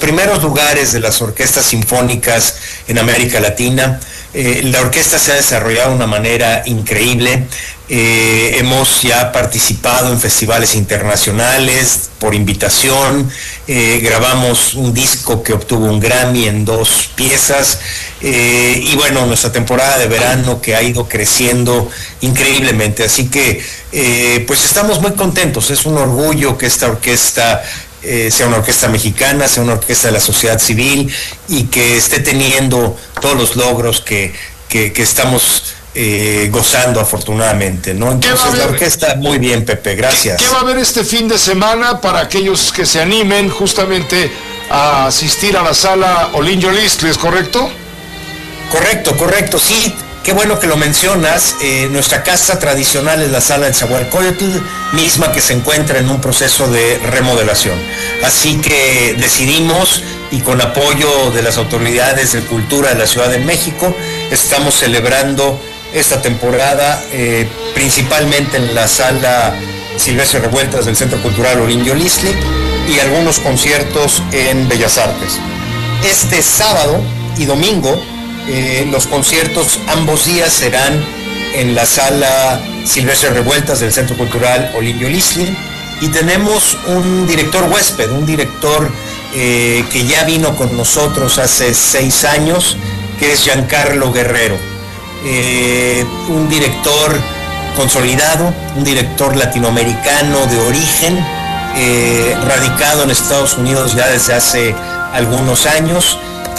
primeros lugares de las orquestas sinfónicas en América Latina. La orquesta se ha desarrollado de una manera increíble. Hemos ya participado en festivales internacionales por invitación. Grabamos un disco que obtuvo un Grammy en 2 piezas. Y bueno, nuestra temporada de verano que ha ido creciendo increíblemente. Así que pues estamos muy contentos. Es un orgullo que esta orquesta sea una orquesta mexicana, sea una orquesta de la sociedad civil y que esté teniendo todos los logros que estamos gozando afortunadamente, ¿no? Entonces la orquesta muy bien, Pepe, gracias. ¿Qué va a haber este fin de semana para aquellos que se animen justamente a asistir a la sala Olinjo Liszt, ¿es correcto? Correcto, sí. Qué bueno que lo mencionas. Nuestra casa tradicional es la sala del Zahualcóyotl, misma que se encuentra en un proceso de remodelación. Así que decidimos, y con apoyo de las autoridades de cultura de la Ciudad de México, estamos celebrando esta temporada principalmente en la sala Silvestre Revueltas del Centro Cultural Olinjo Liszt y algunos conciertos en Bellas Artes. Este sábado y domingo los conciertos ambos días serán en la sala Silvestre Revueltas del Centro Cultural Olinjo Liszt y tenemos un director huésped, un director que ya vino con nosotros hace 6 años, que es Giancarlo Guerrero, un director consolidado, un director latinoamericano de origen, radicado en Estados Unidos ya desde hace algunos años.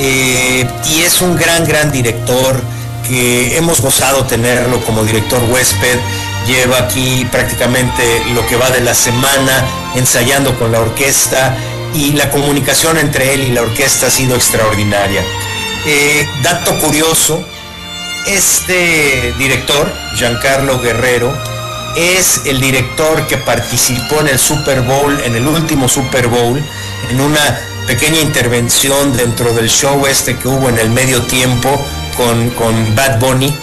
Y es un gran director que hemos gozado tenerlo como director huésped. Lleva aquí prácticamente lo que va de la semana ensayando con la orquesta y la comunicación entre él y la orquesta ha sido extraordinaria. Dato curioso, este director, Giancarlo Guerrero, es el director que participó en el Super Bowl, en el último Super Bowl, en una pequeña intervención dentro del show que hubo en el medio tiempo con Bad Bunny.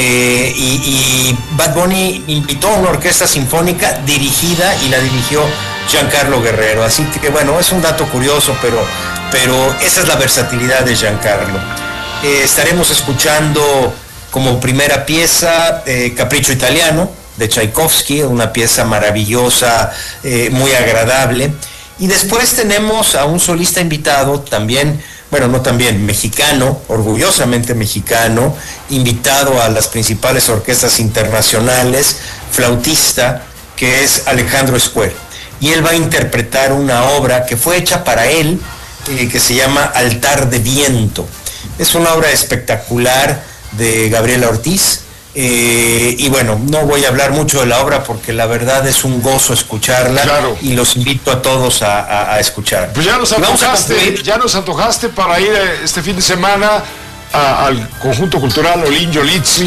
Y Bad Bunny invitó a una orquesta sinfónica dirigida y la dirigió Giancarlo Guerrero. Así que bueno, es un dato curioso, pero esa es la versatilidad de Giancarlo. Estaremos escuchando como primera pieza Capricho Italiano de Tchaikovsky, una pieza maravillosa, muy agradable. Y después tenemos a un solista invitado también, mexicano, orgullosamente mexicano, invitado a las principales orquestas internacionales, flautista, que es Alejandro Escuer. Y él va a interpretar una obra que fue hecha para él, que se llama Altar de Viento. Es una obra espectacular de Gabriela Ortiz. Y bueno, no voy a hablar mucho de la obra porque la verdad es un gozo escucharla. Claro. Y los invito a todos a escuchar. Pues ya nos antojaste para ir este fin de semana al conjunto cultural Olinjo Liszt,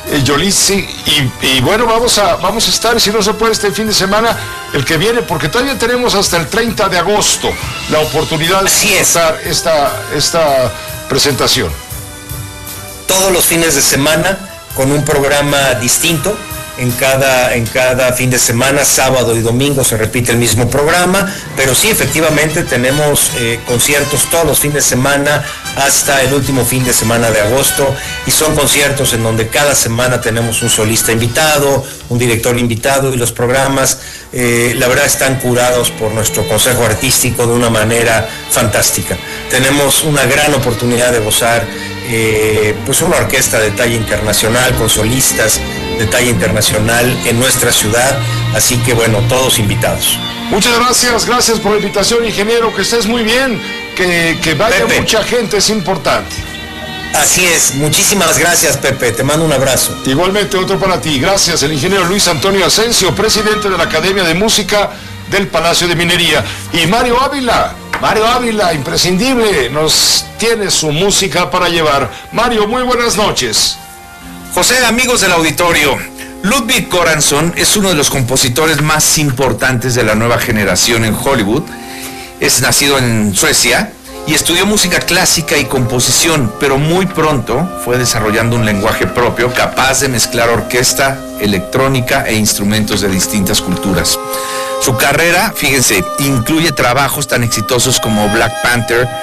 y bueno, vamos a estar, si no se puede este fin de semana, el que viene, porque todavía tenemos hasta el 30 de agosto la oportunidad de estar esta presentación. Todos los fines de semana con un programa distinto. En cada fin de semana, sábado y domingo se repite el mismo programa, pero sí, efectivamente tenemos conciertos todos los fines de semana hasta el último fin de semana de agosto, y son conciertos en donde cada semana tenemos un solista invitado, un director invitado, y los programas la verdad están curados por nuestro consejo artístico de una manera fantástica. Tenemos una gran oportunidad de gozar pues una orquesta de talla internacional, con solistas de talla internacional en nuestra ciudad, así que bueno, todos invitados. Muchas gracias por la invitación, ingeniero, que estés muy bien, que vaya Pepe. Mucha gente, es importante. Así es, muchísimas gracias, Pepe, te mando un abrazo. Igualmente, otro para ti, gracias. El ingeniero Luis Antonio Asensio, presidente de la Academia de Música del Palacio de Minería, y Mario Ávila, imprescindible, nos tiene su música para llevar. Mario, muy buenas noches. José, amigos del auditorio, Ludwig Göransson es uno de los compositores más importantes de la nueva generación en Hollywood. Es nacido en Suecia y estudió música clásica y composición, pero muy pronto fue desarrollando un lenguaje propio capaz de mezclar orquesta, electrónica e instrumentos de distintas culturas. Su carrera, fíjense, incluye trabajos tan exitosos como Black Panther,